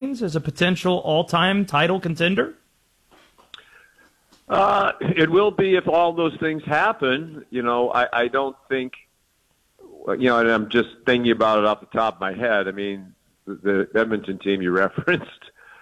Hurricanes as a potential all-time title contender? It will be if all those things happen. I don't think, and I'm just thinking about it off the top of my head. I mean, the Edmonton team you referenced.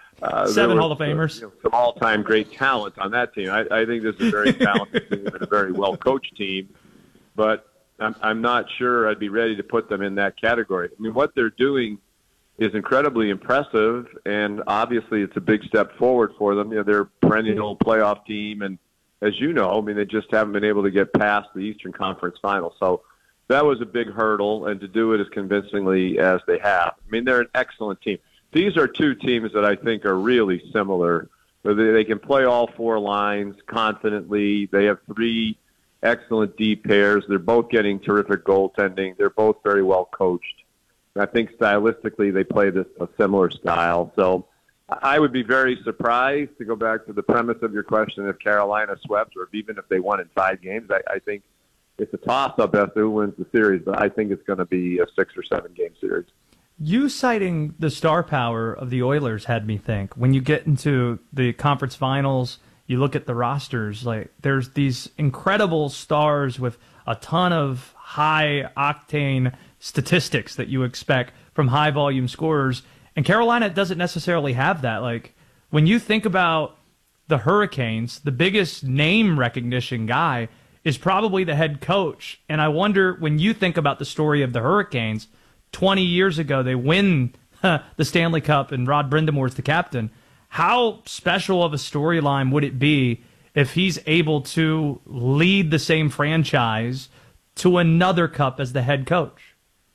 7 Hall of Famers. Some all-time great talent on that team. I think this is a very talented team and a very well-coached team, but I'm not sure I'd be ready to put them in that category. I mean, what they're doing is incredibly impressive, and obviously it's a big step forward for them. They're a perennial playoff team, and as you know, I mean, they just haven't been able to get past the Eastern Conference Final. So that was a big hurdle, and to do it as convincingly as they have. I mean, they're an excellent team. These are two teams that I think are really similar. They can play all 4 lines confidently. They have 3 excellent deep pairs. They're both getting terrific goaltending. They're both very well coached. I think stylistically they play a similar style. So I would be very surprised, to go back to the premise of your question, if Carolina swept or even if they won in 5 games. I think it's a toss-up as to who wins the series, but I think it's going to be a 6 or 7 game series. You citing the star power of the Oilers had me think, when you get into the conference finals, you look at the rosters, like there's these incredible stars with a ton of high-octane statistics that you expect from high-volume scorers, and Carolina doesn't necessarily have that. Like, when you think about the Hurricanes, the biggest name recognition guy is probably the head coach, and I wonder, when you think about the story of the Hurricanes, 20 years ago, they win the Stanley Cup, and Rod Brindamore's the captain. How special of a storyline would it be if he's able to lead the same franchise to another cup as the head coach?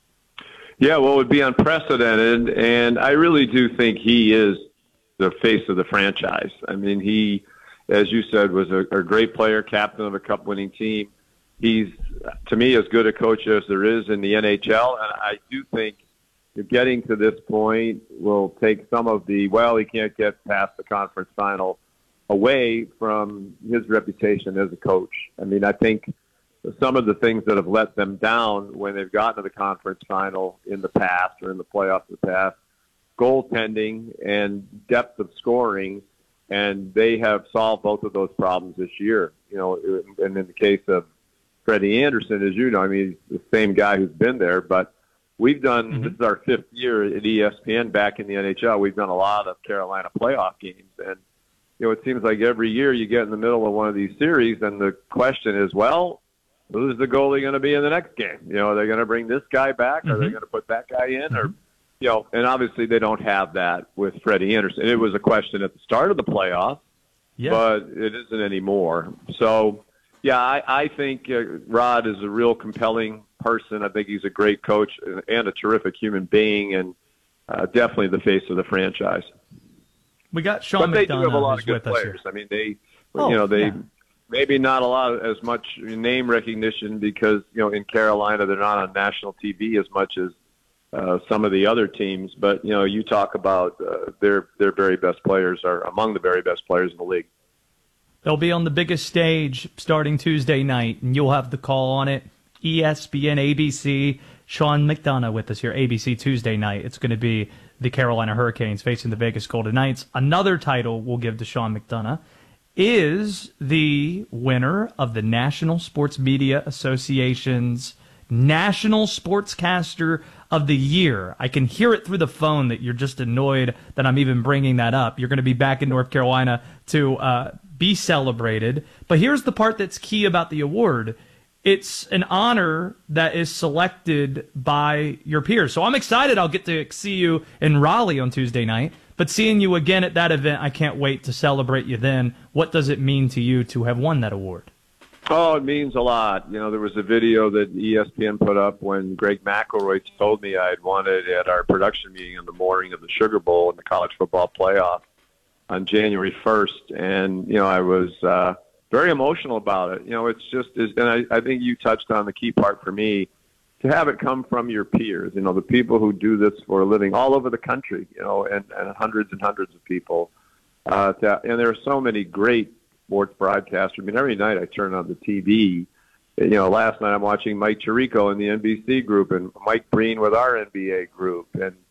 Yeah, well, it would be unprecedented, and I really do think he is the face of the franchise. I mean, he, as you said, was a great player, captain of a cup-winning team. He's, to me, as good a coach as there is in the NHL, and I do think getting to this point will take some of the, he can't get past the conference final, away from his reputation as a coach. I mean, I think some of the things that have let them down when they've gotten to the conference final in the past or in the playoffs in the past, goaltending and depth of scoring, and they have solved both of those problems this year. And in the case of Freddie Anderson, as you know, I mean, he's the same guy who's been there, but we've done, this is our 5th year at ESPN back in the NHL. We've done a lot of Carolina playoff games, and, it seems like every year you get in the middle of one of these series, and the question is, who's the goalie going to be in the next game? Are they going to bring this guy back? Are they going to put that guy in? Or, and obviously they don't have that with Freddie Anderson. It was a question at the start of the playoffs, but it isn't anymore. So, yeah, I think Rod is a real compelling person. I think he's a great coach and a terrific human being, and definitely the face of the franchise. We got Sean McDonough. But they do have a lot of good players. I mean, they maybe not as much name recognition because, in Carolina they're not on national TV as much as some of the other teams. But, you talk about their very best players are among the very best players in the league. They'll be on the biggest stage starting Tuesday night, and you'll have the call on it. ESPN, ABC, Sean McDonough with us here, ABC Tuesday night. It's going to be the Carolina Hurricanes facing the Vegas Golden Knights. Another title we'll give to Sean McDonough is the winner of the National Sports Media Association's National Sportscaster of the Year. I can hear it through the phone that you're just annoyed that I'm even bringing that up. You're going to be back in North Carolina to be celebrated. But here's the part that's key about the award. It's an honor that is selected by your peers. So I'm excited I'll get to see you in Raleigh on Tuesday night. But seeing you again at that event, I can't wait to celebrate you then. What does it mean to you to have won that award? Oh, it means a lot. There was a video that ESPN put up when Greg McElroy told me I had won it at our production meeting on the morning of the Sugar Bowl in the college football playoff on January 1st. And, I was very emotional about it. It's just, and I think you touched on the key part for me, to have it come from your peers, the people who do this for a living all over the country, and hundreds and hundreds of people. And there are so many great sports broadcasters. I mean, every night I turn on the TV. Last night I'm watching Mike Tirico in the NBC group and Mike Breen with our NBA group. And,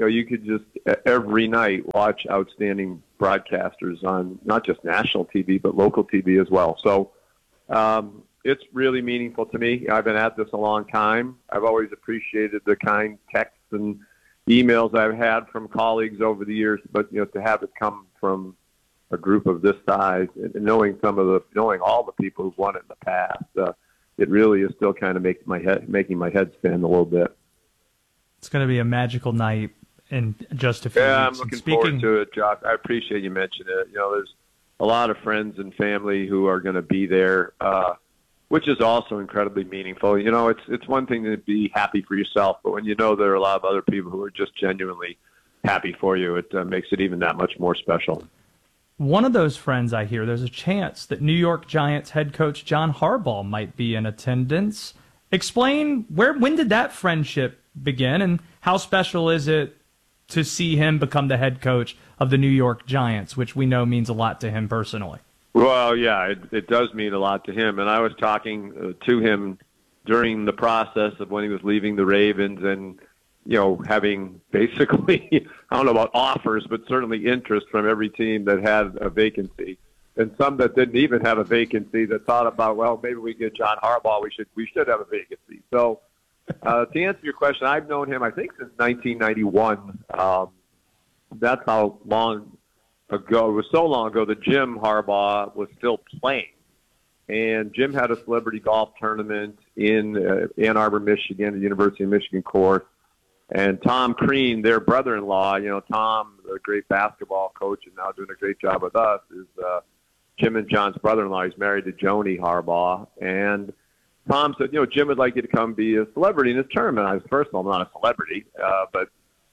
you could just every night watch outstanding broadcasters on not just national TV, but local TV as well. So it's really meaningful to me. I've been at this a long time. I've always appreciated the kind texts and emails I've had from colleagues over the years, but to have it come from a group of this size and knowing all the people who've won it in the past, it really is still kind of making my head spin a little bit. It's going to be a magical night in just a few weeks. I'm looking forward to it, Josh. I appreciate you mentioning it. There's a lot of friends and family who are going to be there, which is also incredibly meaningful. It's one thing to be happy for yourself, but when there are a lot of other people who are just genuinely happy for you, it makes it even that much more special. One of those friends I hear, there's a chance that New York Giants head coach John Harbaugh might be in attendance. Explain when did that friendship begin, and how special is it to see him become the head coach of the New York Giants, which we know means a lot to him personally? Well, yeah, it does mean a lot to him. And I was talking to him during the process of when he was leaving the Ravens and, having basically, I don't know about offers, but certainly interest from every team that had a vacancy. And some that didn't even have a vacancy that thought about, well, maybe we get John Harbaugh. We should have a vacancy. So to answer your question, I've known him, I think, since 1991. That's how long ago. It was so long ago that Jim Harbaugh was still playing. And Jim had a celebrity golf tournament in Ann Arbor, Michigan, the University of Michigan course. And Tom Crean, their brother-in-law, Tom, the great basketball coach and now doing a great job with us, is Jim and John's brother-in-law. He's married to Joni Harbaugh. And Tom said, Jim would like you to come be a celebrity in his tournament. I was, first of all, I'm not a celebrity, but,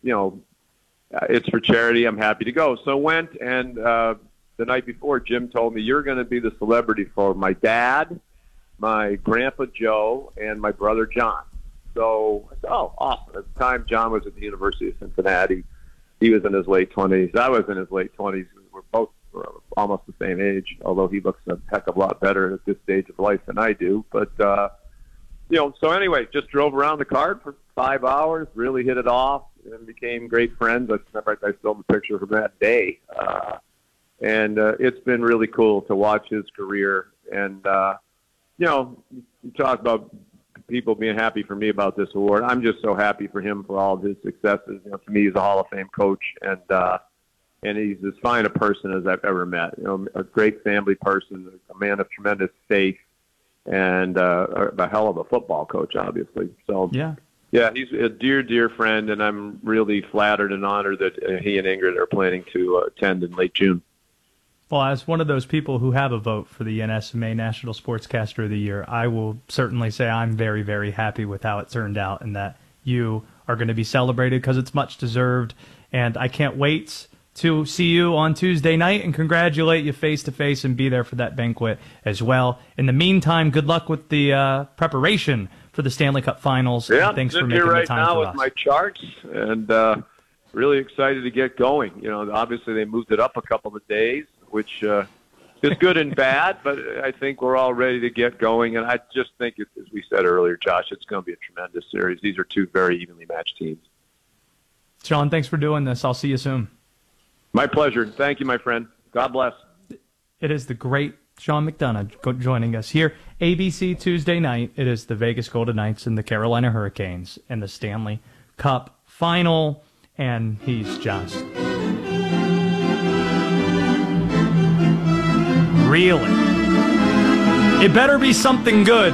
it's for charity. I'm happy to go. So went, and the night before, Jim told me, you're going to be the celebrity for my dad, my grandpa Joe, and my brother John. So I said, oh, awesome. At the time, John was at the University of Cincinnati. He was in his late 20s. I was in his late 20s. We're both almost the same age, although he looks a heck of a lot better at this stage of life than I do. But, so anyway, just drove around the card for 5 hours, really hit it off, and became great friends. I still have a picture from that day. And it's been really cool to watch his career. And, you talk about people being happy for me about this award. I'm just so happy for him for all of his successes. To me, he's a Hall of Fame coach, and he's as fine a person as I've ever met. A great family person, a man of tremendous faith, and a hell of a football coach, obviously. So yeah, he's a dear, dear friend, and I'm really flattered and honored that he and Ingrid are planning to attend in late June. Well, as one of those people who have a vote for the NSMA National Sportscaster of the Year, I will certainly say I'm very, very happy with how it turned out and that you are going to be celebrated because it's much deserved. And I can't wait to see you on Tuesday night and congratulate you face-to-face and be there for that banquet as well. In the meantime, good luck with the preparation for the Stanley Cup Finals. Yeah, thanks I'm for making here the time right now for with us. my charts and really excited to get going. Obviously they moved it up a couple of days, which is good and bad, but I think we're all ready to get going. And I just think, as we said earlier, Josh, it's going to be a tremendous series. These are two very evenly matched teams. Sean, thanks for doing this. I'll see you soon. My pleasure. Thank you, my friend. God bless. It is the great Sean McDonough joining us here. ABC Tuesday night. It is the Vegas Golden Knights and the Carolina Hurricanes in the Stanley Cup Final. And he's just really. It better be something good.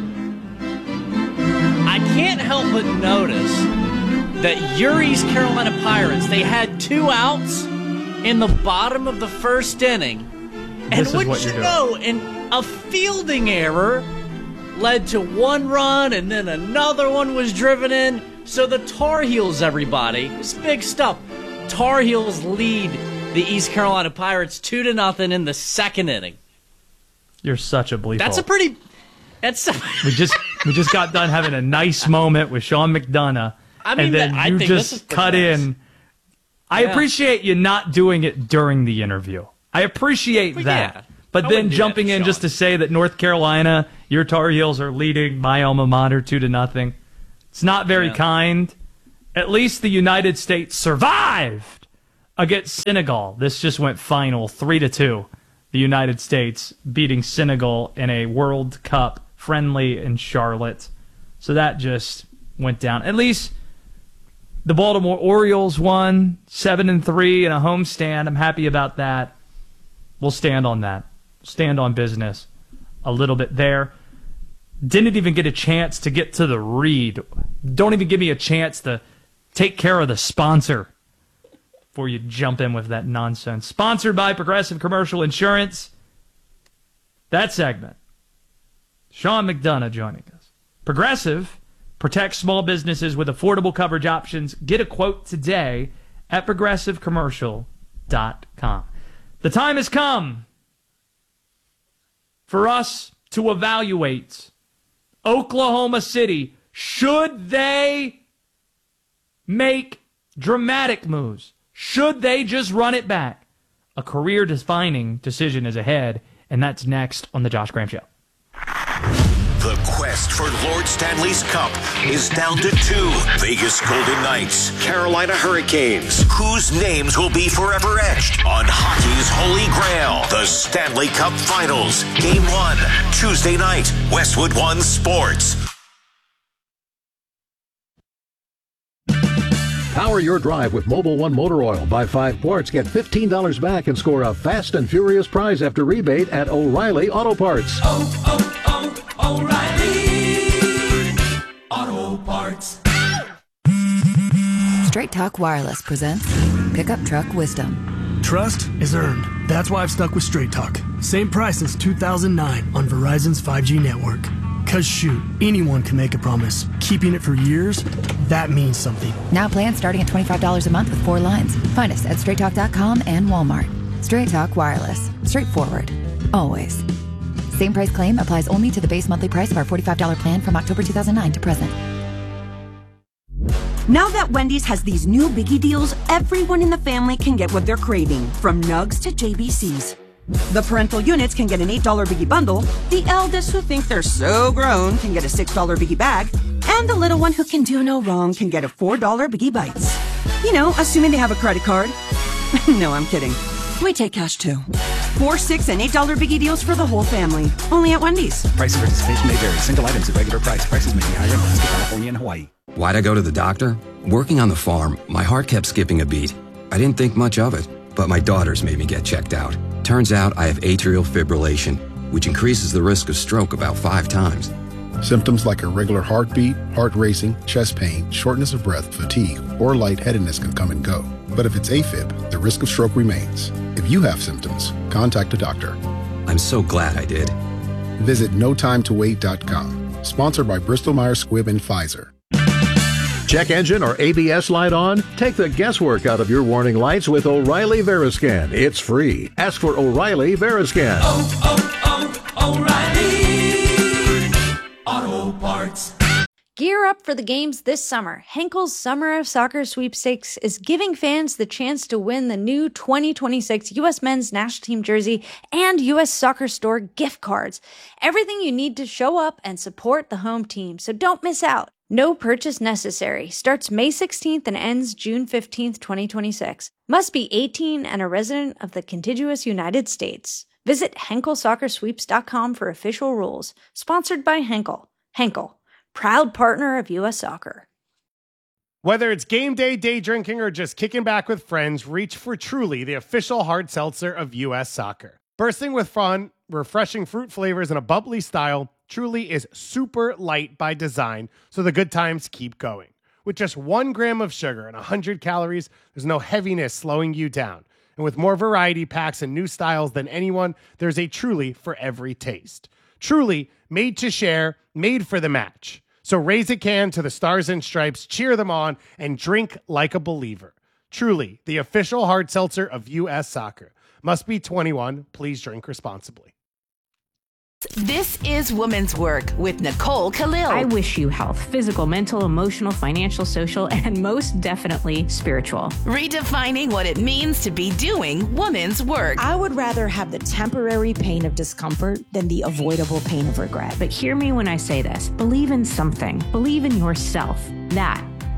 I can't help but notice that Yuri's Carolina Pirates, they had 2 outs in the bottom of the first inning. And wouldn't you know, a fielding error led to 1 run, and then another one was driven in. So the Tar Heels, everybody, it's big stuff. Tar Heels lead the East Carolina Pirates 2-0 in the second inning. You're such a bleep. That's a pretty. That's we just got done having a nice moment with Sean McDonough, and then you just cut in. I appreciate you not doing it during the interview. I appreciate that. Yeah, but then jumping in just to say that North Carolina, your Tar Heels are leading my alma mater 2-0. It's not very kind, At least the United States survived against Senegal. This just went final 3-2. The United States beating Senegal in a World Cup friendly in Charlotte. So that just went down. At least the Baltimore Orioles won 7-3 in a homestand. I'm happy about that. We'll stand on that. Stand on business a little bit there. Didn't even get a chance to get to the read. Don't even give me a chance to take care of the sponsor before you jump in with that nonsense. Sponsored by Progressive Commercial Insurance. That segment. Sean McDonough joining us. Progressive protects small businesses with affordable coverage options. Get a quote today at progressivecommercial.com. The time has come for us to evaluate Oklahoma City. Should they make dramatic moves? Should they just run it back? A career-defining decision is ahead, and that's next on The Josh Graham Show. The quest for Lord Stanley's Cup is down to 2. Vegas Golden Knights, Carolina Hurricanes. Whose names will be forever etched on hockey's holy grail? The Stanley Cup Finals. Game 1, Tuesday night, Westwood One Sports. Power your drive with Mobil 1 Motor Oil. Buy 5 quarts, get $15 back, and score a fast and furious prize after rebate at O'Reilly Auto Parts. O'Reilly Auto Parts. Straight Talk Wireless presents Pickup Truck Wisdom. Trust is earned. That's why I've stuck with Straight Talk. Same price since 2009 on Verizon's 5G network. Cause shoot, anyone can make a promise. Keeping it for years, that means something. Now plans starting at $25 a month with 4 lines. Find us at straighttalk.com and Walmart. Straight Talk Wireless. Straightforward. Always. Same price claim applies only to the base monthly price of our $45 plan from October 2009 to present. Now that Wendy's has these new biggie deals, everyone in the family can get what they're craving, from nugs to JBCs. The parental units can get an $8 biggie bundle, the eldest who think they're so grown can get a $6 biggie bag, and the little one who can do no wrong can get a $4 biggie bites. You know, assuming they have a credit card. No, I'm kidding. We take cash too. 4, 6, and $8 biggie deals for the whole family. Only at Wendy's. Price and participation may vary. Single items at regular price. Prices may be higher in Alaska, California, and Hawaii. Why'd I go to the doctor? Working on the farm, my heart kept skipping a beat. I didn't think much of it, but my daughters made me get checked out. Turns out I have atrial fibrillation, which increases the risk of stroke about 5 times. Symptoms like irregular heartbeat, heart racing, chest pain, shortness of breath, fatigue, or lightheadedness can come and go. But if it's AFib, the risk of stroke remains. If you have symptoms, contact a doctor. I'm so glad I did. Visit notimetowait.com. Sponsored by Bristol-Myers Squibb and Pfizer. Check engine or ABS light on? Take the guesswork out of your warning lights with O'Reilly Veriscan. It's free. Ask for O'Reilly Veriscan. O'Reilly Auto Parts. Gear up for the games this summer. Henkel's Summer of Soccer Sweepstakes is giving fans the chance to win the new 2026 U.S. Men's National Team jersey and U.S. Soccer Store gift cards. Everything you need to show up and support the home team, so don't miss out. No purchase necessary. Starts May 16th and ends June 15th, 2026. Must be 18 and a resident of the contiguous United States. Visit HenkelSoccerSweeps.com for official rules. Sponsored by Henkel. Henkel, proud partner of U.S. Soccer. Whether it's game day, day drinking, or just kicking back with friends, reach for Truly, the official hard seltzer of U.S. Soccer. Bursting with fun, refreshing fruit flavors, and a bubbly style, Truly is super light by design, so the good times keep going. With just 1 gram of sugar and 100 calories, there's no heaviness slowing you down. And with more variety packs and new styles than anyone, there's a Truly for every taste. Truly, made to share, made for the match. So raise a can to the Stars and Stripes, cheer them on, and drink like a believer. Truly, the official hard seltzer of U.S. Soccer. Must be 21. Please drink responsibly. This is Women's Work with Nicole Khalil. I wish you health, physical, mental, emotional, financial, social, and most definitely spiritual. Redefining what it means to be doing women's work. I would rather have the temporary pain of discomfort than the avoidable pain of regret. But hear me when I say this. Believe in something. Believe in yourself. That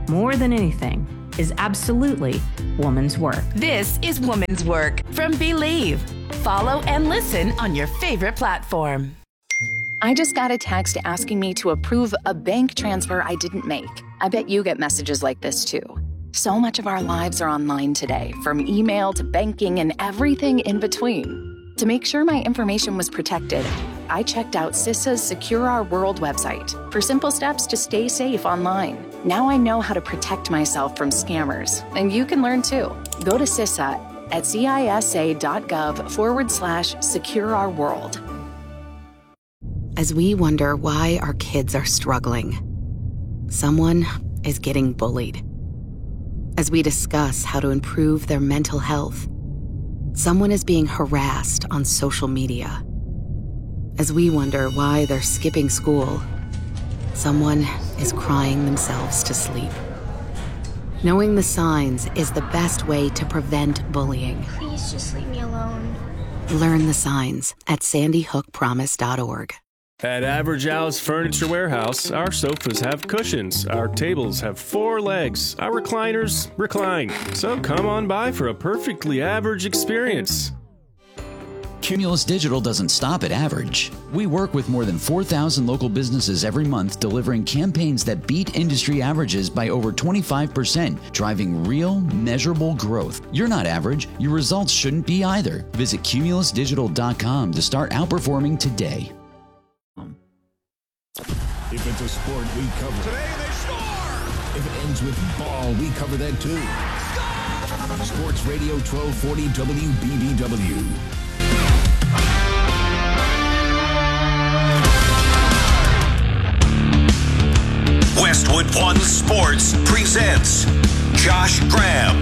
more than anything, is absolutely woman's work. This is Woman's Work from Believe. Follow and listen on your favorite platform. I just got a text asking me to approve a bank transfer I didn't make. I bet you get messages like this too. So much of our lives are online today, from email to banking and everything in between. To make sure my information was protected, I checked out CISA's Secure Our World website for simple steps to stay safe online. Now I know how to protect myself from scammers, and you can learn too. Go to CISA at cisa.gov/Secure Our World. As we wonder why our kids are struggling, someone is getting bullied. As we discuss how to improve their mental health, someone is being harassed on social media. As we wonder why they're skipping school, someone is crying themselves to sleep. Knowing the signs is the best way to prevent bullying. Please just leave me alone. Learn the signs at sandyhookpromise.org. At Average Al's Furniture Warehouse, our sofas have cushions, our tables have 4 legs, our recliners recline. So come on by for a perfectly average experience. Cumulus Digital doesn't stop at average. We work with more than 4,000 local businesses every month, delivering campaigns that beat industry averages by over 25%, driving real, measurable growth. You're not average. Your results shouldn't be either. Visit cumulusdigital.com to start outperforming today. If it's a sport, we cover it. Today they score! If it ends with ball, we cover that too. Score! Sports Radio 1240 WBBW. Westwood One Sports presents Josh Graham.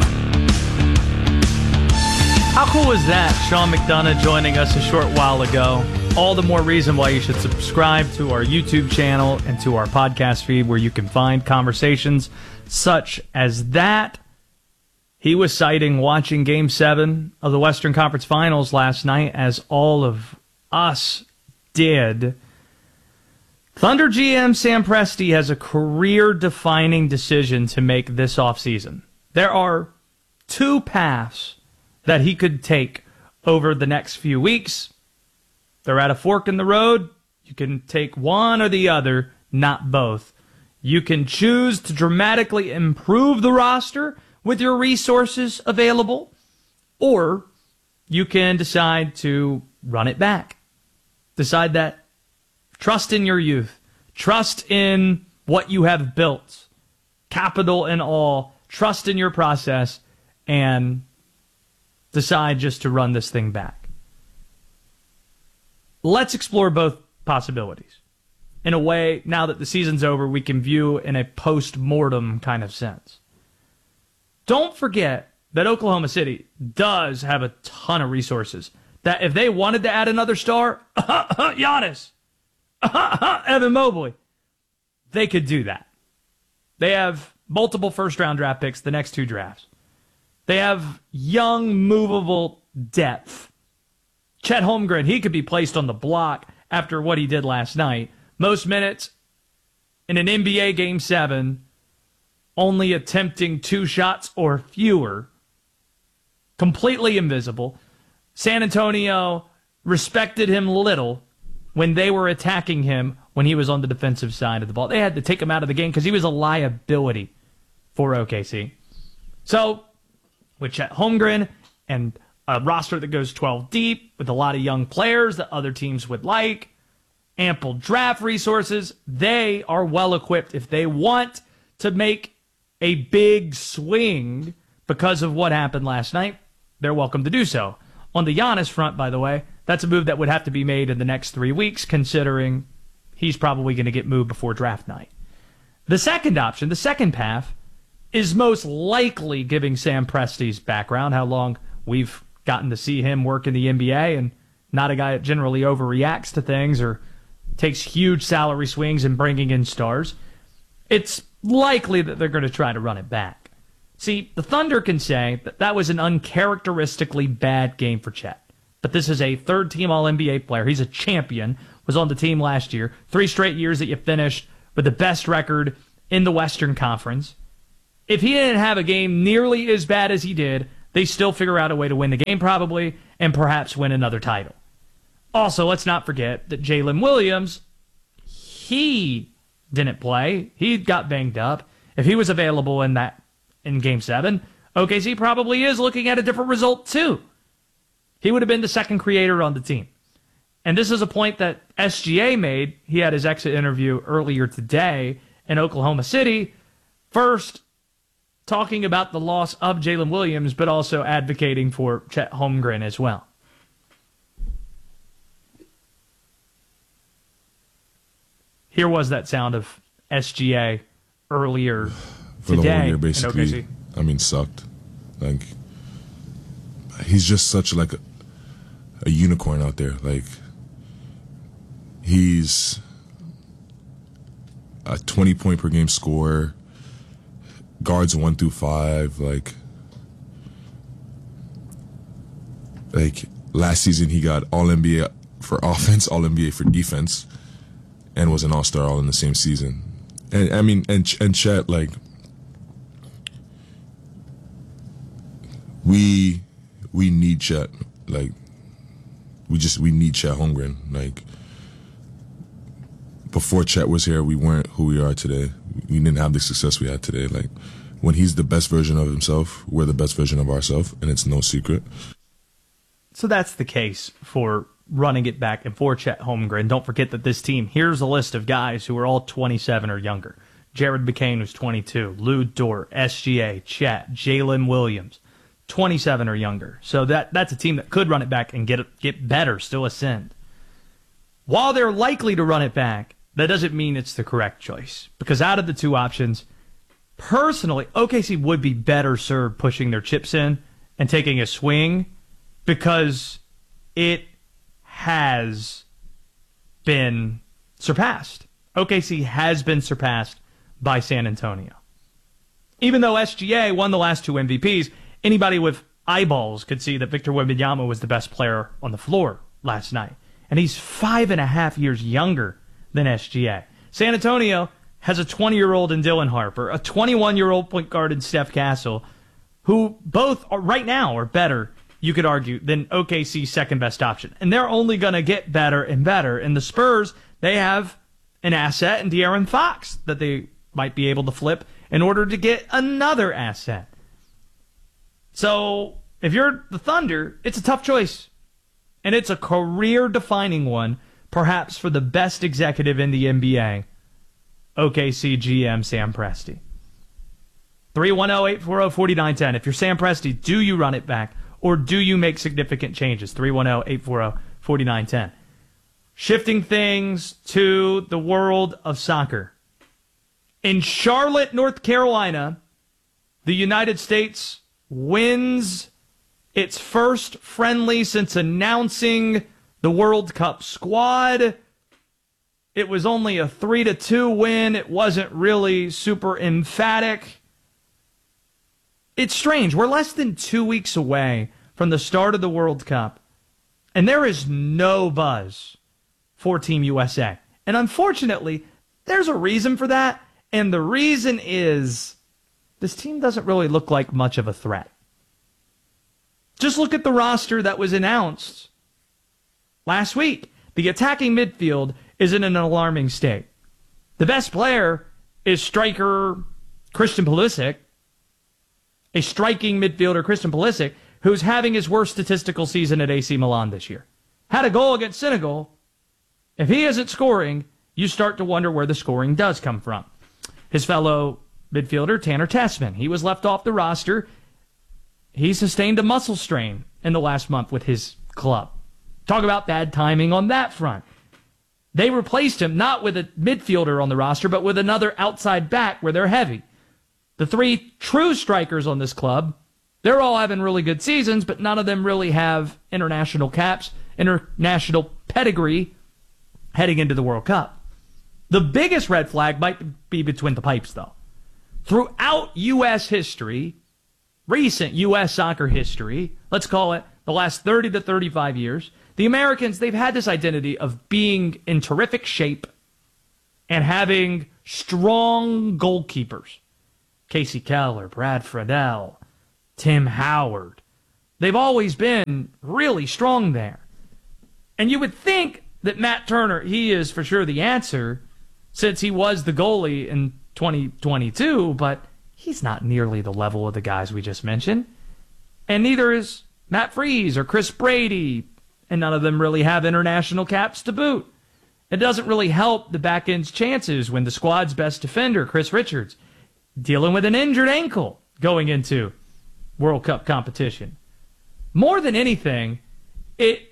How cool was that? Sean McDonough joining us a short while ago. All the more reason why you should subscribe to our YouTube channel and to our podcast feed, where you can find conversations such as that. He was citing watching Game 7 of the Western Conference Finals last night, as all of us did. Thunder GM Sam Presti has a career-defining decision to make this offseason. There are 2 paths that he could take over the next few weeks. They're at a fork in the road. You can take one or the other, not both. You can choose to dramatically improve the roster with your resources available, or you can decide to run it back. Decide that trust in your youth, trust in what you have built, capital and all, trust in your process, and decide just to run this thing back. Let's explore both possibilities. In a way, now that the season's over, we can view in a post-mortem kind of sense. Don't forget that Oklahoma City does have a ton of resources. That if they wanted to add another star, Giannis, Evan Mobley, they could do that. They have multiple first-round draft picks the next 2 drafts. They have young, movable depth. Chet Holmgren, he could be placed on the block after what he did last night. Most minutes in an NBA Game 7, only attempting 2 shots or fewer. Completely invisible. San Antonio respected him little when they were attacking him when he was on the defensive side of the ball. They had to take him out of the game because he was a liability for OKC. So, with Chet Holmgren and a roster that goes 12 deep with a lot of young players that other teams would like, ample draft resources, they are well equipped if they want to make a big swing because of what happened last night. They're welcome to do so. On the Giannis front, by the way, that's a move that would have to be made in the next 3 weeks, considering he's probably going to get moved before draft night. The second option, the second path, is most likely, giving Sam Presti's background, how long we've gotten to see him work in the NBA, and not a guy that generally overreacts to things or takes huge salary swings and bringing in stars. It's likely that they're going to try to run it back. See, the Thunder can say that that was an uncharacteristically bad game for Chet. But this is a third-team All-NBA player. He's a champion, was on the team last year. 3 straight years that you finished with the best record in the Western Conference. if he didn't have a game nearly as bad as he did, they still figure out a way to win the game probably and perhaps win another title. Also, let's not forget that Jalen Williams, he didn't play. He got banged up. If he was available in Game 7, OKC probably is looking at a different result too. He would have been the second creator on the team. And this is a point that SGA made. He had his exit interview earlier today in Oklahoma City. First, talking about the loss of Jalen Williams, but also advocating for Chet Holmgren as well. Here was that sound of SGA earlier for today the whole year, basically. in OKC. I mean, sucked. Like, he's just such like a unicorn out there. Like, he's a 20-point per game scorer, guards 1 through 5. Like last season, he got All-NBA for offense, All-NBA for defense, and was an All-Star all in the same season. And I mean, and Chet, like, we need Chet. Like, we need Chet Holmgren. Like, before Chet was here, we weren't who we are today. We didn't have the success we had today. Like, when he's the best version of himself, we're the best version of ourselves, and it's no secret. So that's the case for running it back and for Chet Holmgren. Don't forget that this team, here's a list of guys who are all 27 or younger. Jared McCain was 22, Lou Dort, SGA, Chet, Jalen Williams, 27 or younger. So that's a team that could run it back and get better, still ascend. While they're likely to run it back, that doesn't mean it's the correct choice. Because out of the two options, personally, OKC would be better served pushing their chips in and taking a swing because it has been surpassed. OKC has been surpassed by San Antonio. Even though SGA won the last 2 MVPs, anybody with eyeballs could see that Victor Wembanyama was the best player on the floor last night. And he's 5.5 years younger than SGA. San Antonio has a 20-year-old in Dylan Harper, a 21-year-old point guard in Steph Castle, who both are, right now are better, you could argue, than OKC's second best option. And they're only going to get better and better. And the Spurs, they have an asset in De'Aaron Fox that they might be able to flip in order to get another asset. So if you're the Thunder, it's a tough choice. And it's a career-defining one, perhaps for the best executive in the NBA, OKC GM Sam Presti. 310-840-4910. If you're Sam Presti, do you run it back or do you make significant changes? 310-840-4910. Shifting things to the world of soccer. In Charlotte, North Carolina, the United States wins its first friendly since announcing the World Cup squad. It was only a 3-2 win. It wasn't really super emphatic. It's strange. We're less than 2 weeks away from the start of the World Cup, and there is no buzz for Team USA. And unfortunately, there's a reason for that, and the reason is this team doesn't really look like much of a threat. Just look at the roster that was announced last week. The attacking midfield is in an alarming state. The best player is striker Christian Pulisic, a striking midfielder, Christian Pulisic, who's having his worst statistical season at AC Milan this year. Had a goal against Senegal. If he isn't scoring, you start to wonder where the scoring does come from. His fellow midfielder, Tanner Tessman, he was left off the roster. He sustained a muscle strain in the last month with his club. Talk about bad timing on that front. They replaced him not with a midfielder on the roster, but with another outside back where they're heavy. The 3 true strikers on this club, they're all having really good seasons, but none of them really have international caps, international pedigree heading into the World Cup. The biggest red flag might be between the pipes, though. Throughout U.S. history, recent U.S. soccer history, let's call it the last 30 to 35 years, the Americans, they've had this identity of being in terrific shape and having strong goalkeepers. Casey Keller, Brad Friedel, Tim Howard. They've always been really strong there. And you would think that Matt Turner, he is for sure the answer since he was the goalie in 2022, but he's not nearly the level of the guys we just mentioned. And neither is Matt Freese or Chris Brady, and none of them really have international caps to boot. It doesn't really help the back end's chances when the squad's best defender, Chris Richards, dealing with an injured ankle going into World Cup competition. More than anything, it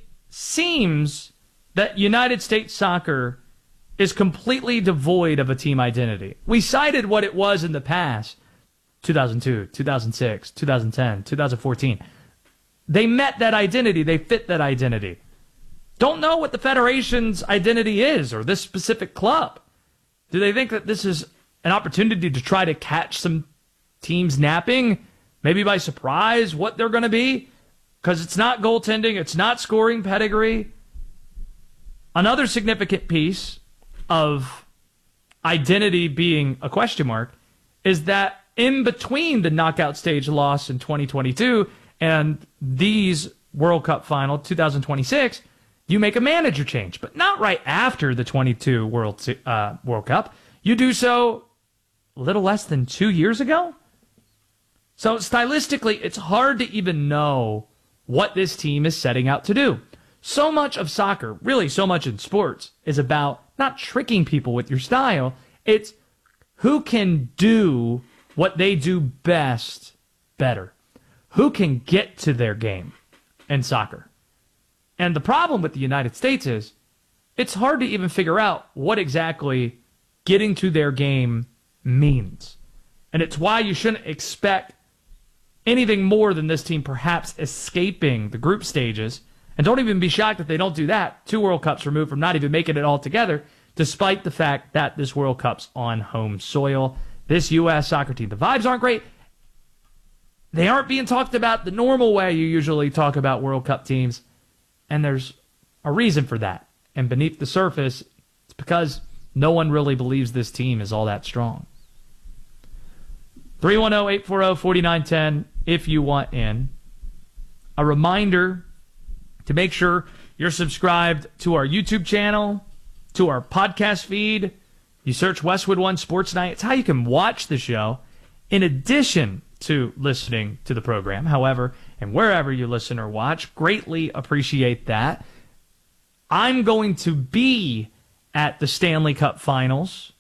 seems that United States soccer is completely devoid of a team identity. We cited what it was in the past, 2002, 2006, 2010, 2014. They met that identity. They fit that identity. Don't know what the Federation's identity is or this specific club. Do they think that this is an opportunity to try to catch some teams napping, maybe by surprise, what they're going to be? Because it's not goaltending, it's not scoring pedigree. Another significant piece of identity being a question mark is that in between the knockout stage loss in 2022 and these World Cup final 2026, you make a manager change, but not right after the 22 World Cup. You do so a little less than 2 years ago. So stylistically, it's hard to even know what this team is setting out to do. So much of soccer, really so much in sports, is about not tricking people with your style. It's who can do what they do best better. Who can get to their game in soccer. And the problem with the United States is it's hard to even figure out what exactly getting to their game means. And it's why you shouldn't expect anything more than this team perhaps escaping the group stages. And don't even be shocked if they don't do that. 2 World Cups removed from not even making it all together, despite the fact that this World Cup's on home soil. This U.S. soccer team, the vibes aren't great. They aren't being talked about the normal way you usually talk about World Cup teams. And there's a reason for that. And beneath the surface, it's because no one really believes this team is all that strong. 310-840-4910 if you want in. A reminder to make sure you're subscribed to our YouTube channel, to our podcast feed. You search Westwood One Sports Night. It's how you can watch the show in addition to listening to the program. However, and wherever you listen or watch, greatly appreciate that. I'm going to be at the Stanley Cup Finals,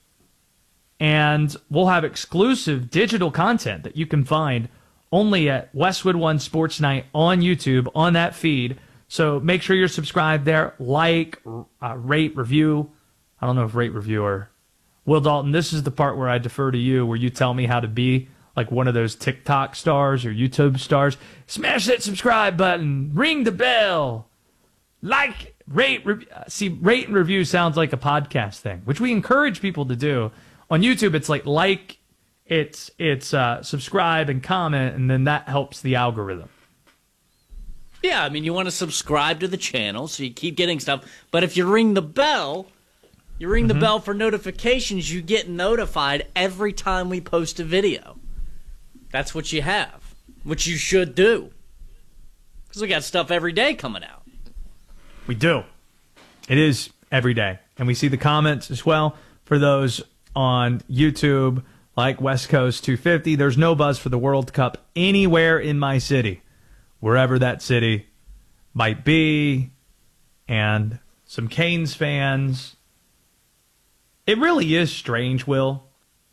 and we'll have exclusive digital content that you can find only at Westwood One Sports Night on YouTube, on that feed. So make sure you're subscribed there. Like, rate, review. I don't know if rate, review, or... Will Dalton, this is the part where I defer to you, where you tell me how to be like one of those TikTok stars or YouTube stars. Smash that subscribe button. Ring the bell. Like, rate, see, rate and review sounds like a podcast thing, which we encourage people to do. On YouTube, it's like it's subscribe and comment, and then that helps the algorithm. Yeah, I mean, you want to subscribe to the channel so you keep getting stuff. But if you ring the bell, the bell for notifications, you get notified every time we post a video. That's what you have, which you should do. Because we got stuff every day coming out. We do. It is every day. And we see the comments as well for those on YouTube, like West Coast 250. There's no buzz for the World Cup anywhere in my city, wherever that city might be. And some Canes fans. It really is strange, Will.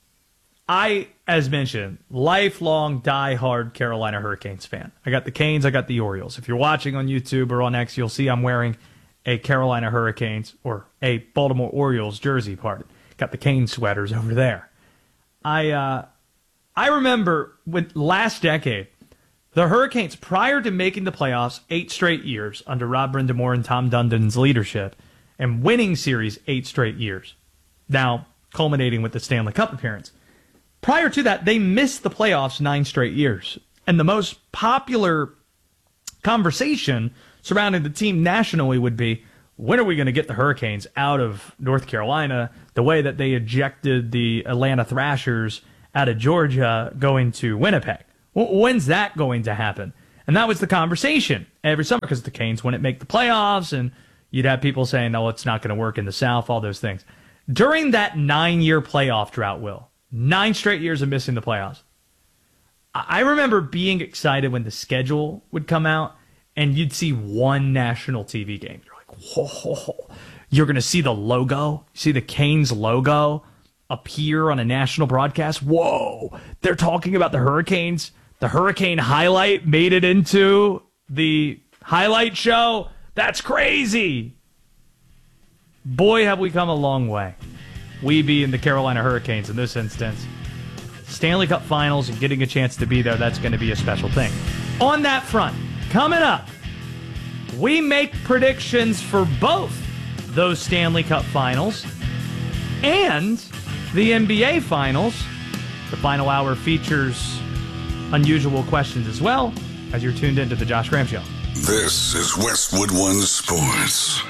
I, as mentioned, lifelong die-hard Carolina Hurricanes fan. I got the Canes, I got the Orioles. If you're watching on YouTube or on X, you'll see I'm wearing a Carolina Hurricanes or a Baltimore Orioles jersey part. Got the Canes sweaters over there. I remember when last decade, the Hurricanes, prior to making the playoffs 8 straight years under Rob Brindamore and Tom Dundon's leadership, and winning series 8 straight years, now culminating with the Stanley Cup appearance. Prior to that, they missed the playoffs 9 straight years. And the most popular conversation surrounding the team nationally would be, when are we going to get the Hurricanes out of North Carolina the way that they ejected the Atlanta Thrashers out of Georgia going to Winnipeg. When's that going to happen? And that was the conversation every summer because the Canes wouldn't make the playoffs, and you'd have people saying, "Oh, it's not going to work in the South," all those things. During that 9-year playoff drought, 9 straight years of missing the playoffs, I remember being excited when the schedule would come out and you'd see one national TV game. You're like, whoa, you're going to see the logo, see the Canes logo appear on a national broadcast. Whoa, they're talking about the Hurricanes. The Hurricane highlight made it into the highlight show. That's crazy. Boy, have we come a long way. We being the Carolina Hurricanes in this instance. Stanley Cup Finals and getting a chance to be there, that's going to be a special thing. On that front, coming up, we make predictions for both those Stanley Cup Finals and the NBA Finals. The final hour features unusual questions as well, as you're tuned into the Josh Graham Show. This is Westwood One Sports.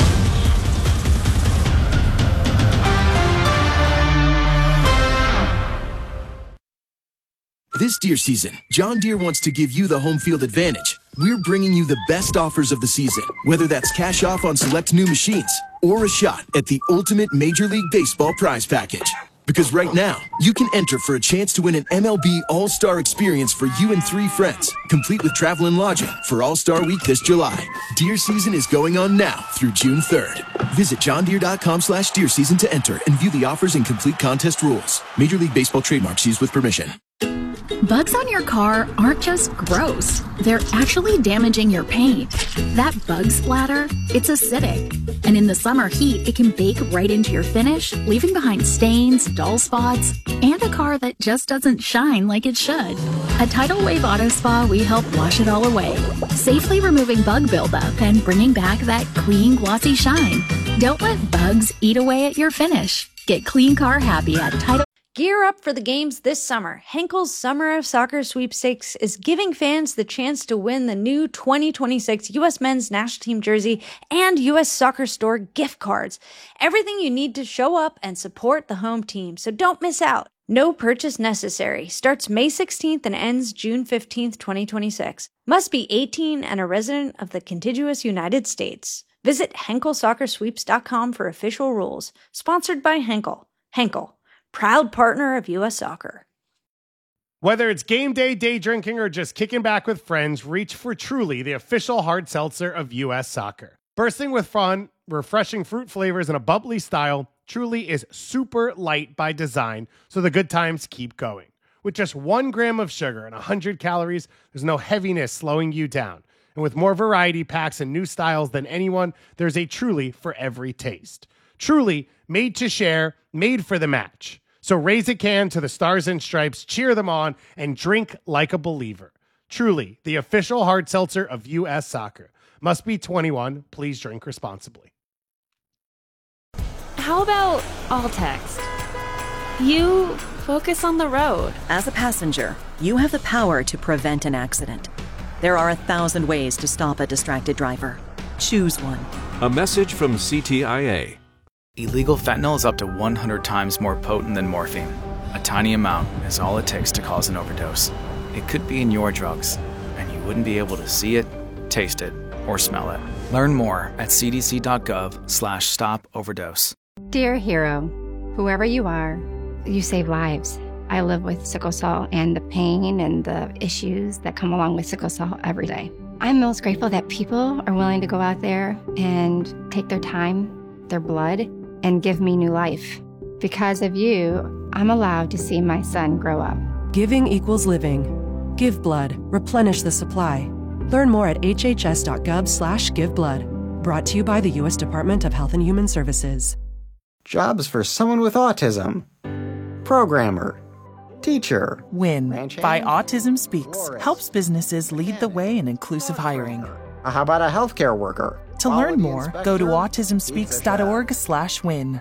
This Deere season, John Deere wants to give you the home field advantage. We're bringing you the best offers of the season, whether that's cash off on select new machines or a shot at the ultimate Major League Baseball prize package. Because right now, you can enter for a chance to win an MLB All-Star experience for you and 3 friends, complete with travel and lodging for All-Star Week this July. Deere season is going on now through June 3rd. Visit johndeere.com/Deere season to enter and view the offers and complete contest rules. Major League Baseball trademarks used with permission. Bugs on your car aren't just gross. They're actually damaging your paint. That bug splatter, it's acidic. And in the summer heat, it can bake right into your finish, leaving behind stains, dull spots, and a car that just doesn't shine like it should. At Tidal Wave Auto Spa, we help wash it all away, safely removing bug buildup and bringing back that clean, glossy shine. Don't let bugs eat away at your finish. Get clean car happy at Tidal. Gear up for the games this summer. Henkel's Summer of Soccer Sweepstakes is giving fans the chance to win the new 2026 U.S. Men's National Team jersey and U.S. Soccer Store gift cards. Everything you need to show up and support the home team, so don't miss out. No purchase necessary. Starts May 16th and ends June 15th, 2026. Must be 18 and a resident of the contiguous United States. Visit HenkelSoccerSweeps.com for official rules. Sponsored by Henkel. Henkel, proud partner of U.S. Soccer. Whether it's game day, day drinking, or just kicking back with friends, reach for Truly, the official hard seltzer of U.S. Soccer. Bursting with fun, refreshing fruit flavors, and a bubbly style, Truly is super light by design, so the good times keep going. With just 1 gram of sugar and 100 calories, there's no heaviness slowing you down. And with more variety packs and new styles than anyone, there's a Truly for every taste. Truly, made to share, made for the match. So raise a can to the Stars and Stripes, cheer them on, and drink like a believer. Truly, the official hard seltzer of U.S. Soccer. Must be 21. Please drink responsibly. How about all text? You focus on the road. As a passenger, you have the power to prevent an accident. There are 1,000 ways to stop a distracted driver. Choose one. A message from CTIA. Illegal fentanyl is up to 100 times more potent than morphine. A tiny amount is all it takes to cause an overdose. It could be in your drugs, and you wouldn't be able to see it, taste it, or smell it. Learn more at cdc.gov/stop-overdose. Dear hero, whoever you are, you save lives. I live with sickle cell and the pain and the issues that come along with sickle cell every day. I'm most grateful that people are willing to go out there and take their time, their blood, and give me new life. Because of you, I'm allowed to see my son grow up. Giving equals living. Give blood. Replenish the supply. Learn more at hhs.gov/giveblood. Brought to you by the U.S. Department of Health and Human Services. Jobs for someone with autism. Programmer. Teacher. WIN by Autism Speaks helps businesses lead the way in inclusive hiring. How about a healthcare worker? To learn more, go to autismspeaks.org/win.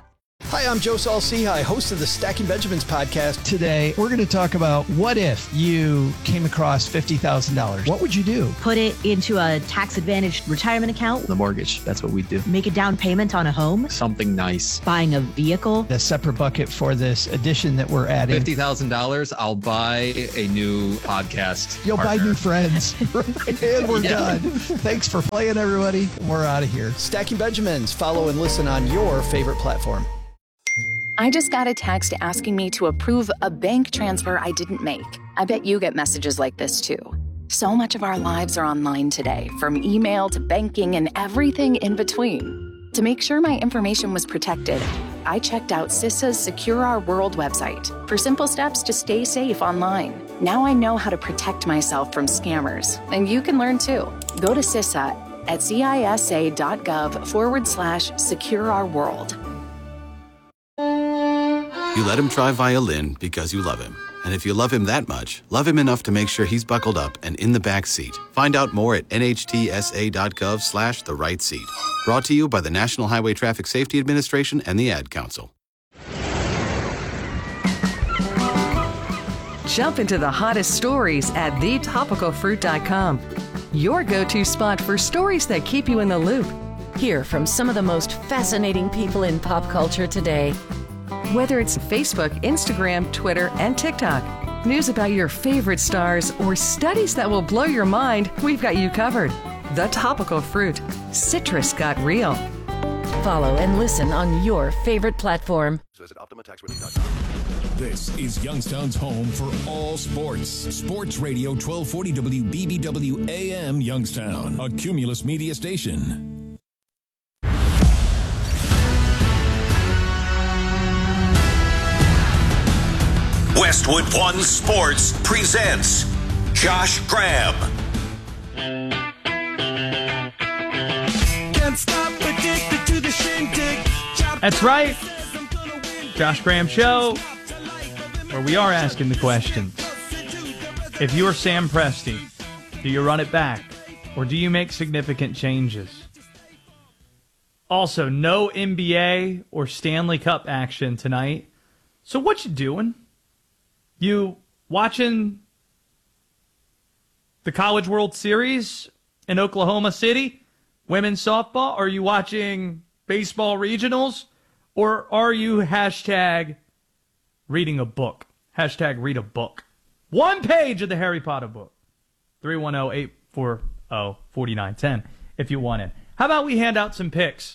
Hi, I'm Joe Saul-Sehy, host of the Stacking Benjamins podcast. Today, we're going to talk about what if you came across $50,000. What would you do? Put it into a tax-advantaged retirement account. The mortgage, that's what we do. Make a down payment on a home. Something nice. Buying a vehicle. A separate bucket for this addition that we're adding. $50,000, I'll buy a new podcast. You'll partner. buy new friends. And we're done. Thanks for playing, everybody. We're out of here. Stacking Benjamins. Follow and listen on your favorite platform. I just got a text asking me to approve a bank transfer I didn't make. I bet you get messages like this too. So much of our lives are online today, from email to banking and everything in between. To make sure my information was protected, I checked out CISA's Secure Our World website for simple steps to stay safe online. Now I know how to protect myself from scammers, and you can learn too. Go to CISA at cisa.gov/Secure Our World. You let him try violin because you love him. And if you love him that much, love him enough to make sure he's buckled up and in the back seat. Find out more at nhtsa.gov/the right seat. Brought to you by the National Highway Traffic Safety Administration and the Ad Council. Jump into the hottest stories at thetopicalfruit.com. Your go-to spot for stories that keep you in the loop. Hear from some of the most fascinating people in pop culture today. Whether it's Facebook, Instagram, Twitter, and TikTok, news about your favorite stars, or studies that will blow your mind, we've got you covered. The Topical Fruit. Citrus got real. Follow and listen on your favorite platform. This is Youngstown's home for all sports. Sports Radio 1240 WBBW AM Youngstown, a Cumulus media station. Westwood One Sports presents Josh Graham. Can't stop addicted to the shindig. That's right. Josh Graham Show, where we are asking the questions. If you're Sam Presti, do you run it back or do you make significant changes? Also, no NBA or Stanley Cup action tonight. So what you doing? You watching the College World Series in Oklahoma City, women's softball? Are you watching baseball regionals? Or are you hashtag reading a book? Hashtag read a book. One page of the Harry Potter book. 310-840-4910 if you want it. How about we hand out some picks?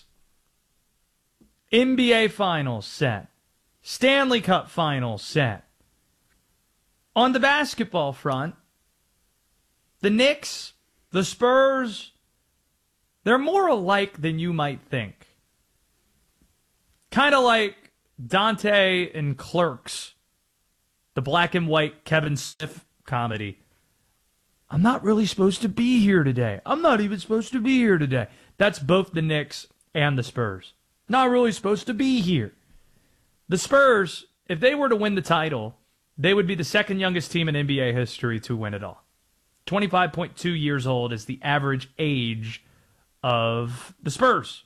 NBA Finals set. Stanley Cup Finals set. On the basketball front, the Knicks, the Spurs, they're more alike than you might think. Kind of like Dante and Clerks, the black and white Kevin Smith comedy. I'm not really supposed to be here today. I'm not even supposed to be here today. That's both the Knicks and the Spurs. Not really supposed to be here. The Spurs, if they were to win the title, they would be the second youngest team in NBA history to win it all. 25.2 years old is the average age of the Spurs.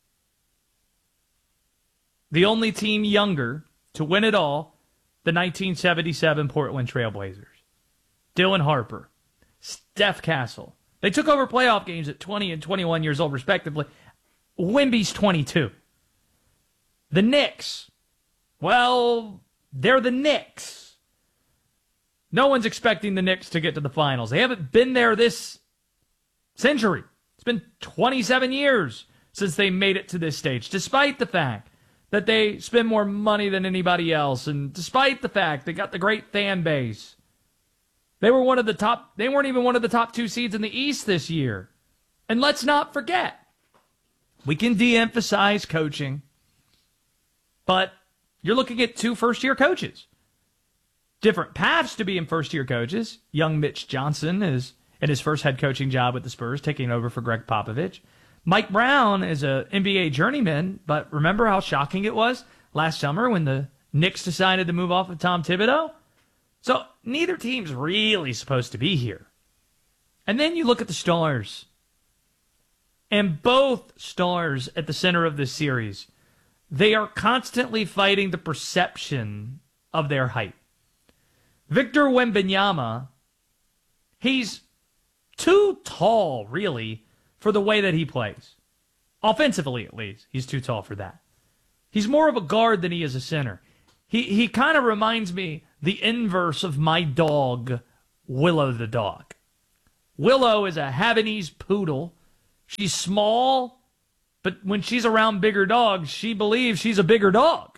The only team younger to win it all, the 1977 Portland Trailblazers. Dylan Harper, Steph Castle. They took over playoff games at 20 and 21 years old, respectively. Wemby's 22. The Knicks, well, they're the Knicks. No one's expecting the Knicks to get to the finals. They haven't been there this century. It's been 27 years since they made it to this stage, despite the fact that they spend more money than anybody else, and despite the fact they got the great fan base. They weren't even one of the top two seeds in the East this year. And let's not forget, we can de-emphasize coaching, but you're looking at two first-year coaches. Different paths to being first-year coaches. Young Mitch Johnson is in his first head coaching job with the Spurs, taking over for Greg Popovich. Mike Brown is an NBA journeyman, but remember how shocking it was last summer when the Knicks decided to move off of Tom Thibodeau? So neither team's really supposed to be here. And then you look at the stars. And both stars at the center of this series, they are constantly fighting the perception of their height. Victor Wembanyama, he's too tall, really, for the way that he plays. Offensively, at least, he's too tall for that. He's more of a guard than he is a center. He kind of reminds me the inverse of my dog, Willow the dog. Willow is a Havanese poodle. She's small, but when she's around bigger dogs, she believes she's a bigger dog.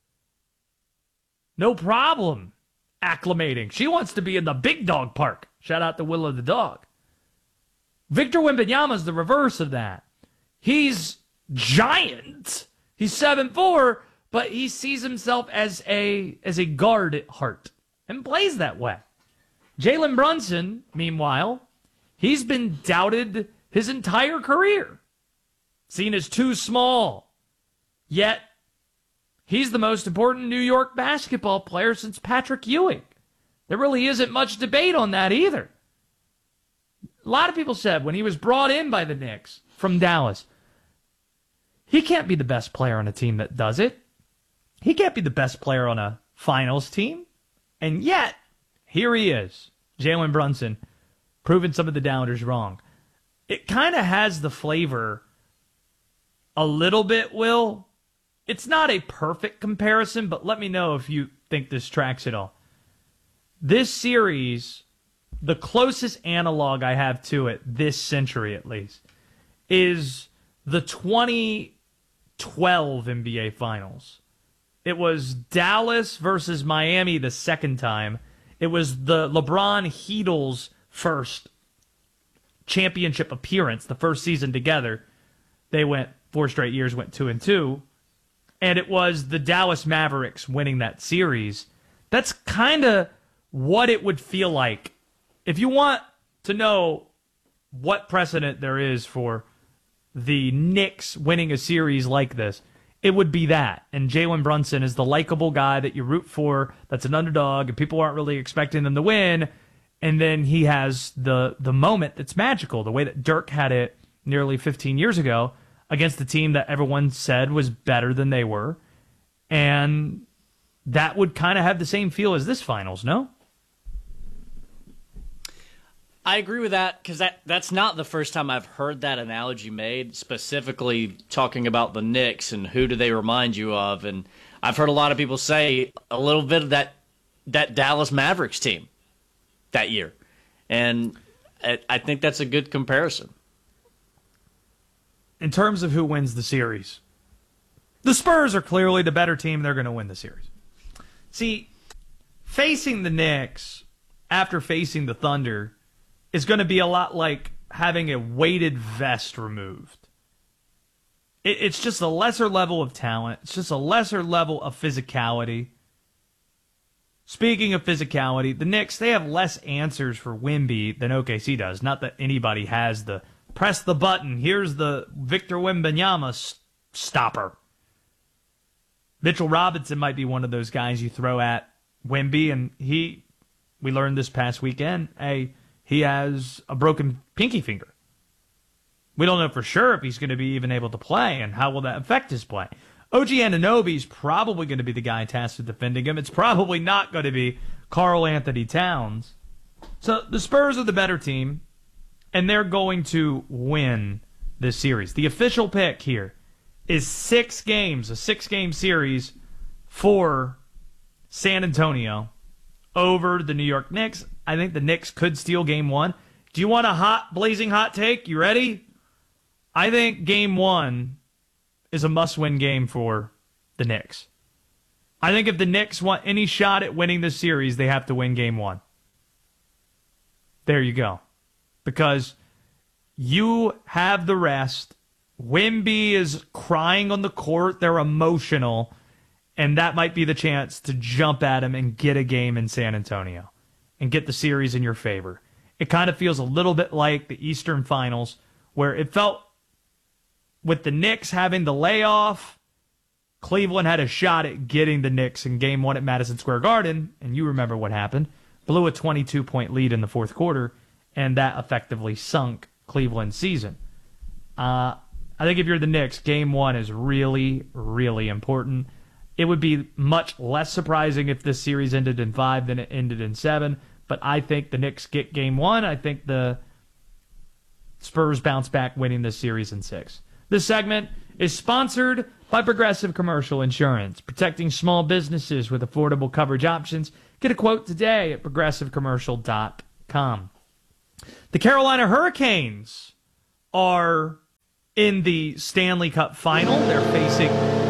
No problem acclimating. She wants to be in the big dog park. Shout out to Willow the dog. Victor Wembanyama is the reverse of that. He's giant. He's 7'4", but he sees himself as a guard at heart and plays that way. Jalen Brunson, meanwhile, he's been doubted his entire career, seen as too small. Yet, he's the most important New York basketball player since Patrick Ewing. There really isn't much debate on that either. A lot of people said when he was brought in by the Knicks from Dallas, he can't be the best player on a team that does it. He can't be the best player on a finals team. And yet, here he is, Jalen Brunson, proving some of the doubters wrong. It kind of has the flavor a little bit, Will. It's not a perfect comparison, but let me know if you think this tracks at all. This series, the closest analog I have to it, this century at least, is the 2012 NBA Finals. It was Dallas versus Miami the second time. It was the LeBron Heatles' first championship appearance, the first season together. They went 4 straight years, went 2-2. And it was the Dallas Mavericks winning that series. That's kind of what it would feel like. If you want to know what precedent there is for the Knicks winning a series like this, it would be that. And Jalen Brunson is the likable guy that you root for, that's an underdog, and people aren't really expecting them to win. And then he has the moment that's magical, the way that Dirk had it nearly 15 years ago against the team that everyone said was better than they were. And that would kind of have the same feel as this finals, no? I agree with that because that's not the first time I've heard that analogy made, specifically talking about the Knicks and who do they remind you of. And I've heard a lot of people say a little bit of that Dallas Mavericks team that year. And I think that's a good comparison. In terms of who wins the series, the Spurs are clearly the better team. They're going to win the series. See, facing the Knicks after facing the Thunder is going to be a lot like having a weighted vest removed. It's just a lesser level of talent. It's just a lesser level of physicality. Speaking of physicality, the Knicks, they have less answers for Wemby than OKC does. Not that anybody has the press the button, here's the Victor Wembanyama stopper. Mitchell Robinson might be one of those guys you throw at Wemby, and we learned this past weekend, he has a broken pinky finger. We don't know for sure if he's going to be even able to play, and how will that affect his play. OG Anunoby's probably going to be the guy tasked with defending him. It's probably not going to be Karl Anthony Towns. So the Spurs are the better team, and they're going to win this series. The official pick here is 6 games, a 6-game series for San Antonio over the New York Knicks. I think the Knicks could steal game 1. Do you want a blazing hot take? You ready? I think game 1 is a must-win game for the Knicks. I think if the Knicks want any shot at winning this series, they have to win game 1. There you go. Because you have the rest. Wemby is crying on the court. They're emotional. And that might be the chance to jump at him and get a game in San Antonio and get the series in your favor. It kind of feels a little bit like the Eastern Finals, where it felt with the Knicks having the layoff, Cleveland had a shot at getting the Knicks in game 1 at Madison Square Garden, and you remember what happened. Blew a 22-point lead in the fourth quarter, and that effectively sunk Cleveland's season. I think if you're the Knicks, game 1 is really, really important. It would be much less surprising if this series ended in 5 than it ended in 7. But I think the Knicks get game 1. I think the Spurs bounce back, winning this series in 6. This segment is sponsored by Progressive Commercial Insurance, protecting small businesses with affordable coverage options. Get a quote today at progressivecommercial.com. The Carolina Hurricanes are in the Stanley Cup final. They're facing...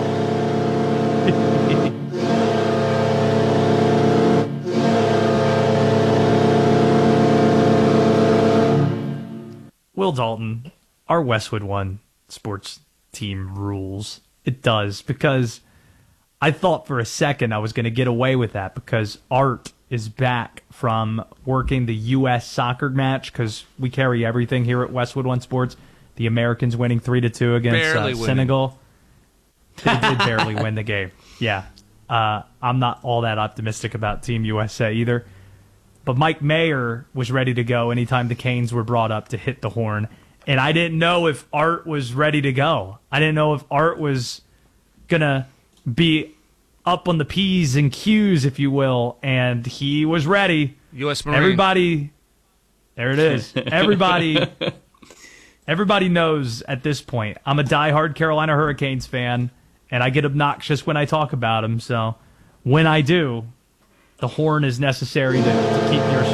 Will Dalton, our Westwood One sports team rules. It does, because I thought for a second I was going to get away with that because Art is back from working the U.S. soccer match, because we carry everything here at Westwood One Sports. The Americans winning 3-2 against Senegal. They did barely win the game. Yeah. I'm not all that optimistic about Team USA either. But Mike Mayer was ready to go anytime the Canes were brought up to hit the horn. And I didn't know if Art was ready to go. I didn't know if Art was going to be up on the P's and Q's, if you will. And he was ready. U.S. Marine. Everybody, there it is. Everybody knows at this point I'm a diehard Carolina Hurricanes fan, and I get obnoxious when I talk about them. So when I do, the horn is necessary to keep your...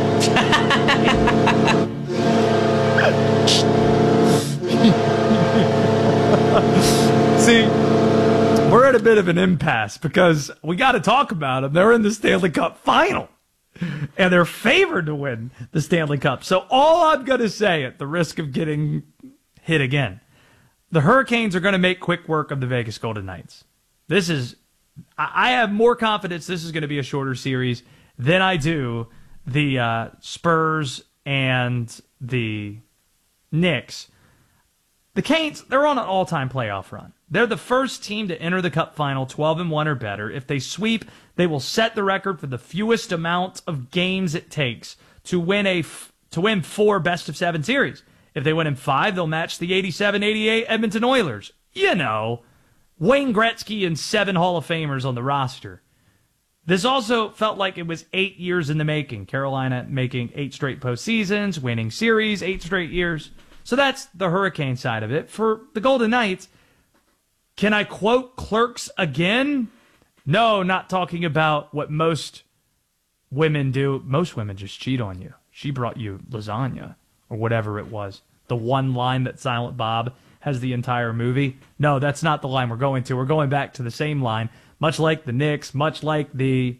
See, we're at a bit of an impasse because we got to talk about them. They're in the Stanley Cup final, and they're favored to win the Stanley Cup. So all I'm going to say, at the risk of getting hit again, the Hurricanes are going to make quick work of the Vegas Golden Knights. I have more confidence this is going to be a shorter series than I do the Spurs and the Knicks. The Canes, they're on an all-time playoff run. They're the first team to enter the Cup final 12-1 or better. If they sweep, they will set the record for the fewest amount of games it takes to win 4 best-of-7 series. If they win in 5, they'll match the 87-88 Edmonton Oilers. You know, Wayne Gretzky and 7 Hall of Famers on the roster. This also felt like it was 8 years in the making. Carolina making 8 straight postseasons, winning series 8 straight years. So that's the Hurricane side of it. For the Golden Knights, can I quote Clerks again? No, not talking about what most women do. Most women just cheat on you. She brought you lasagna or whatever it was. The one line that Silent Bob has the entire movie. No, that's not the line we're going to. We're going back to the same line. Much like the Knicks, much like the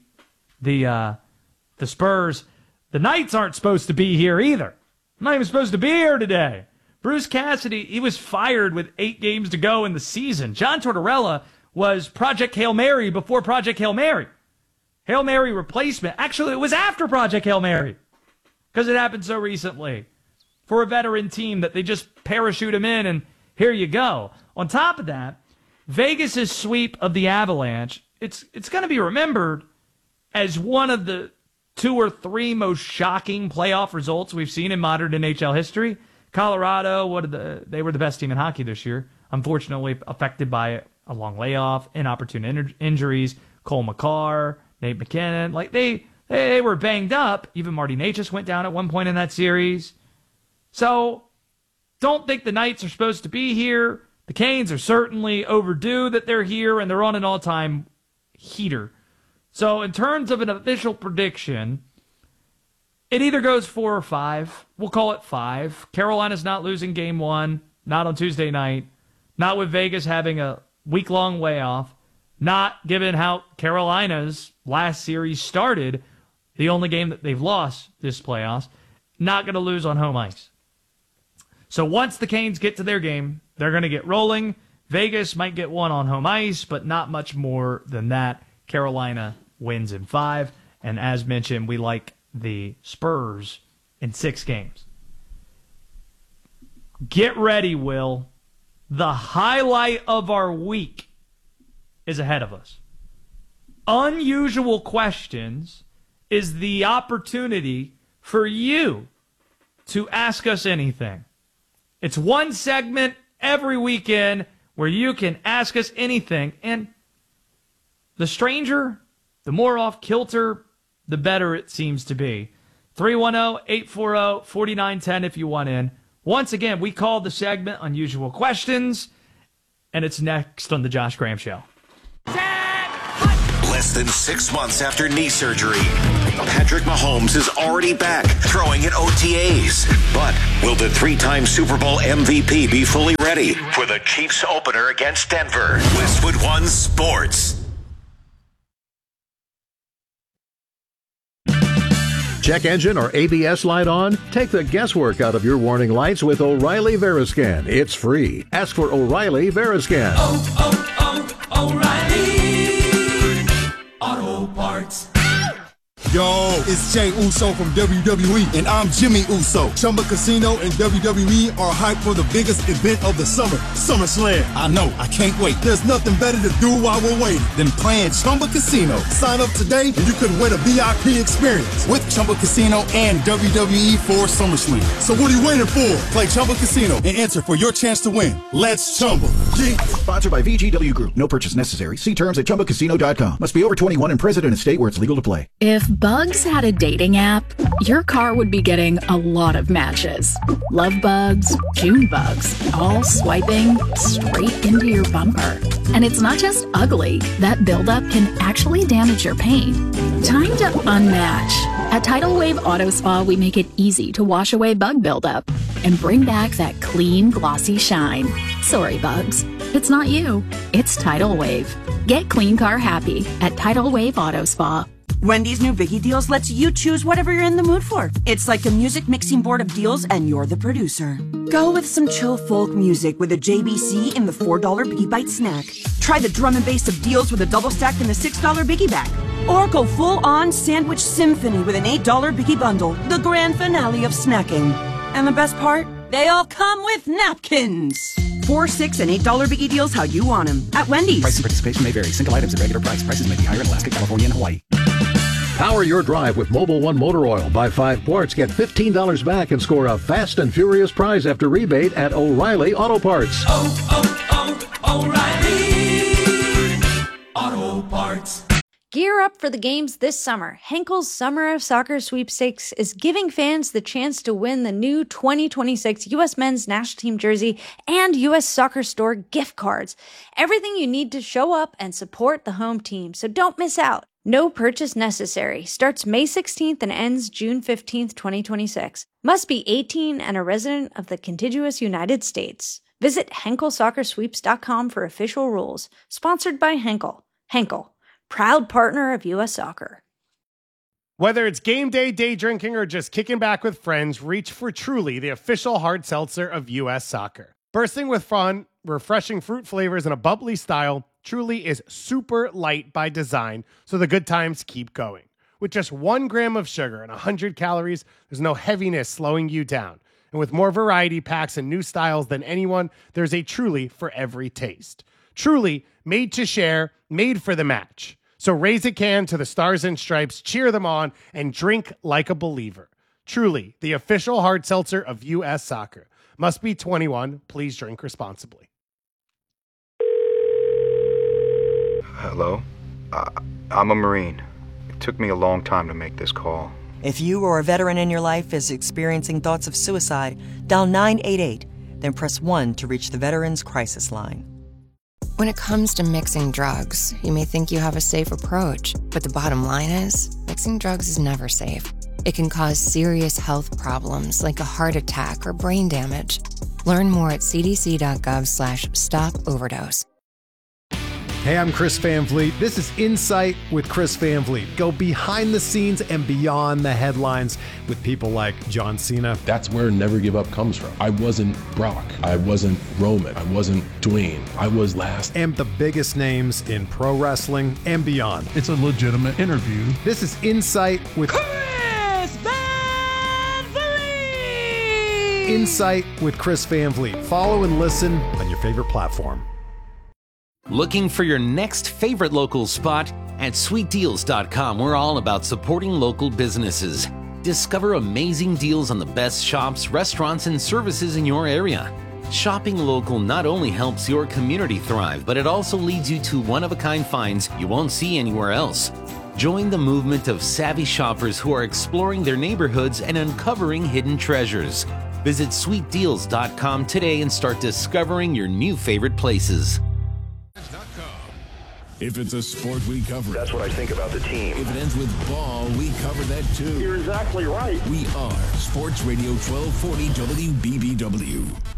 Spurs, the Knights aren't supposed to be here either. I'm not even supposed to be here today. Bruce Cassidy, he was fired with 8 games to go in the season. John Tortorella was Project Hail Mary before Project Hail Mary. Hail Mary replacement. Actually, it was after Project Hail Mary, because it happened so recently. For a veteran team that they just parachute him in and here you go. On top of that, Vegas' sweep of the Avalanche, it's going to be remembered as one of the 2 or 3 most shocking playoff results we've seen in modern NHL history. Colorado, they were the best team in hockey this year. Unfortunately, affected by a long layoff, inopportune injuries. Cole Makar, Nate McKinnon, like they were banged up. Even Marty Necas went down at one point in that series. So don't think the Knights are supposed to be here. The Canes are certainly overdue that they're here, and they're on an all-time heater. So in terms of an official prediction, it either goes 4 or 5. We'll call it 5. Carolina's not losing game 1, not on Tuesday night, not with Vegas having a week-long layoff, not given how Carolina's last series started, the only game that they've lost this playoffs, not going to lose on home ice. So once the Canes get to their game, they're going to get rolling. Vegas might get 1 on home ice, but not much more than that. Carolina wins in 5. And as mentioned, we like the Spurs in 6 games. Get ready, Will. The highlight of our week is ahead of us. Unusual Questions is the opportunity for you to ask us anything. It's one segment every weekend where you can ask us anything. And the stranger, the more off kilter, the better it seems to be. 310-840-4910 if you want in. Once again, we call the segment Unusual Questions, and it's next on The Josh Graham Show. Less than 6 months after knee surgery, Patrick Mahomes is already back throwing at OTAs. But will the 3-time Super Bowl MVP be fully ready for the Chiefs opener against Denver? Westwood One Sports. Check engine or ABS light on? Take the guesswork out of your warning lights with O'Reilly Veriscan. It's free. Ask for O'Reilly Veriscan. O'Reilly Auto Parts. Yo, it's Jay Uso from WWE, and I'm Jimmy Uso. Chumba Casino and WWE are hyped for the biggest event of the summer, SummerSlam. I know, I can't wait. There's nothing better to do while we're waiting than playing Chumba Casino. Sign up today and you could win a VIP experience with Chumba Casino and WWE for SummerSlam. So what are you waiting for? Play Chumba Casino and enter for your chance to win. Let's Chumba. Yeah. Sponsored by VGW Group. No purchase necessary. See terms at ChumbaCasino.com. Must be over 21 and present in a state where it's legal to play. If Bugs had a dating app, your car would be getting a lot of matches. Love bugs, June bugs, all swiping straight into your bumper. And it's not just ugly. That buildup can actually damage your paint. Time to unmatch. At Tidal Wave Auto Spa, we make it easy to wash away bug buildup and bring back that clean, glossy shine. Sorry, bugs. It's not you. It's Tidal Wave. Get clean car happy at Tidal Wave Auto Spa. Wendy's new Biggie Deals lets you choose whatever you're in the mood for. It's like a music mixing board of deals, and you're the producer. Go with some chill folk music with a JBC in the $4 Biggie Bite snack. Try the drum and bass of deals with a double stack in the $6 Biggie bag. Or go full-on sandwich symphony with an $8 Biggie bundle, the grand finale of snacking. And the best part? They all come with napkins. $4, $6, and $8 Biggie Deals how you want them. At Wendy's. Price and participation may vary. Single items at regular price. Prices may be higher in Alaska, California, and Hawaii. Power your drive with Mobil 1 motor oil. Buy 5 quarts, get $15 back, and score a fast and furious prize after rebate at O'Reilly Auto Parts. O'Reilly Auto Parts. Gear up for the games this summer. Henkel's Summer of Soccer Sweepstakes is giving fans the chance to win the new 2026 U.S. Men's National Team jersey and U.S. Soccer Store gift cards. Everything you need to show up and support the home team, so don't miss out. No purchase necessary. Starts May 16th and ends June 15th, 2026. Must be 18 and a resident of the contiguous United States. Visit HenkelSoccerSweeps.com for official rules. Sponsored by Henkel. Henkel, proud partner of U.S. Soccer. Whether it's game day, day drinking, or just kicking back with friends, reach for Truly, the official hard seltzer of U.S. Soccer. Bursting with fun, refreshing fruit flavors, and a bubbly style, Truly is super light by design, so the good times keep going. With just 1 gram of sugar and 100 calories, there's no heaviness slowing you down. And with more variety packs and new styles than anyone, there's a Truly for every taste. Truly, made to share, made for the match. So raise a can to the Stars and Stripes, cheer them on, and drink like a believer. Truly, the official hard seltzer of U.S. Soccer. Must be 21. Please drink responsibly. Hello? I'm a Marine. It took me a long time to make this call. If you or a veteran in your life is experiencing thoughts of suicide, dial 988, then press 1 to reach the Veterans Crisis Line. When it comes to mixing drugs, you may think you have a safe approach, but the bottom line is, mixing drugs is never safe. It can cause serious health problems like a heart attack or brain damage. Learn more at cdc.gov/stop-overdose. Hey, I'm Chris Van Vliet. This is Insight with Chris Van Vliet. Go behind the scenes and beyond the headlines with people like John Cena. That's where Never Give Up comes from. I wasn't Brock. I wasn't Roman. I wasn't Dwayne. I was last. And the biggest names in pro wrestling and beyond. It's a legitimate interview. This is Insight with Chris Van Vliet. Insight with Chris Van Vliet. Follow and listen on your favorite platform. Looking for your next favorite local spot? At sweetdeals.com, we're all about supporting local businesses. Discover amazing deals on the best shops, restaurants, and services in your area. Shopping local not only helps your community thrive, but it also leads you to one-of-a-kind finds you won't see anywhere else. Join the movement of savvy shoppers who are exploring their neighborhoods and uncovering hidden treasures. Visit sweetdeals.com today and start discovering your new favorite places. If it's a sport, we cover it. That's what I think about the team. If it ends with ball, we cover that too. You're exactly right. We are Sports Radio 1240 WBBW.